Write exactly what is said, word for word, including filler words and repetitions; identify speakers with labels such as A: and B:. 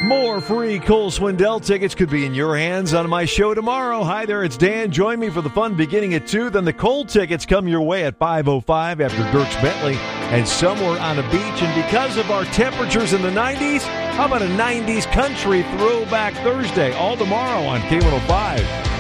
A: More free Cole Swindell tickets could be in your hands on my show tomorrow. Hi there, it's Dan. Join me for the fun beginning at two. Then the Cole tickets come your way at five oh five after Dierks Bentley and Somewhere on a Beach. And because of our temperatures in the nineties, how about a nineties country throwback Thursday? All tomorrow on K one oh five.